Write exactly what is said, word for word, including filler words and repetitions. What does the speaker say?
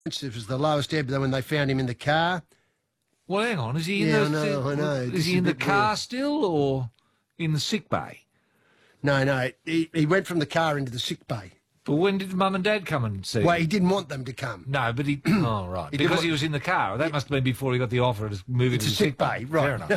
It was the lowest ebb when they found him in the car. Well, hang on. Is he in Yeah, the? I know, I know. Is This he is in a the bit car weird. still, or in the sick bay? No, no. He, he went from the car into the sick bay. But when did Mum and Dad come and see Well, him? he didn't want them to come. No, but he... oh, right. He didn't Because want- he was in the car. That must have been before he got the offer to move into It's a the sick sick bay. bay, right. Fair enough.